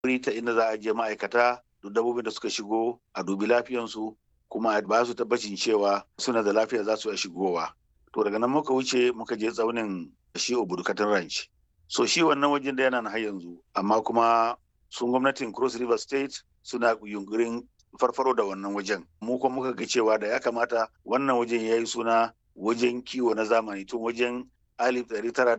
wuri ta inda za a je ma'aikata duk dabbobin da suka shigo a dubi lafiyansu kuma a ba su tabbacin cewa suna da lafiya za su iya shigowa. To daga nan muka wuce muka je tsaunin shi Obudukatin Ranch. So shi wannan wajen da yana na har yanzu, amma kuma sun gwamnatin Cross River State suna yunkurin farfaro da wannan wajen. Mu kuma muka ga cewa da ya kamata wannan wajen ya yi suna wajen kiwo na zamani tun wajen 1900